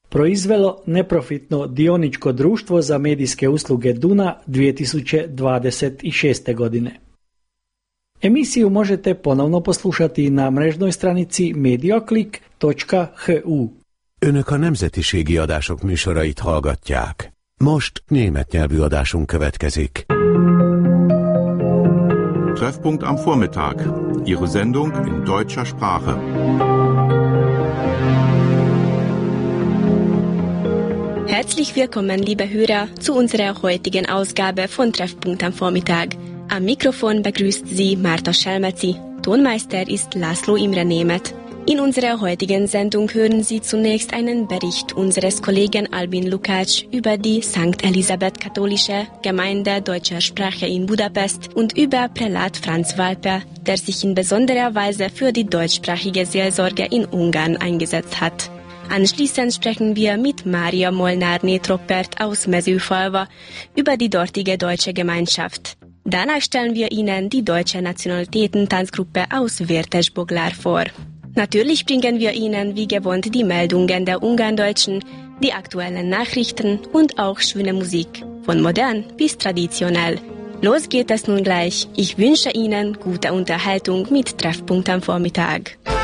proizvelo neprofitno dioničko društvo za medijske usluge Duna 2026. godine. Emisiju možete ponovno poslušati na mrežnoj stranici mediaclick.hu. Önök a nemzetiségi adások műsorait hallgatják. Most német nyelvű adásunk következik. Treffpunkt am Vormittag. Ihre Sendung in deutscher Sprache. Herzlich willkommen, liebe Hörer, zu unserer heutigen Ausgabe von Treffpunkt am Vormittag. Am Mikrofon begrüßt Sie Marta Schelmeci. Tonmeister ist László Imre Németh. In unserer heutigen Sendung hören Sie zunächst einen Bericht unseres Kollegen Albin Lukács über die St. Elisabeth katholische Gemeinde deutscher Sprache in Budapest und über Prälat Franz Walper, der sich in besonderer Weise für die deutschsprachige Seelsorge in Ungarn eingesetzt hat. Anschließend sprechen wir mit Mária Molnár-Nétroppert aus Mezőfalva über die dortige deutsche Gemeinschaft. Danach stellen wir Ihnen die deutsche Nationalitäten-Tanzgruppe aus Vértesboglár vor. Natürlich bringen wir Ihnen wie gewohnt die Meldungen der Ungarndeutschen, die aktuellen Nachrichten und auch schöne Musik, von modern bis traditionell. Los geht es nun gleich. Ich wünsche Ihnen gute Unterhaltung mit Treffpunkt am Vormittag.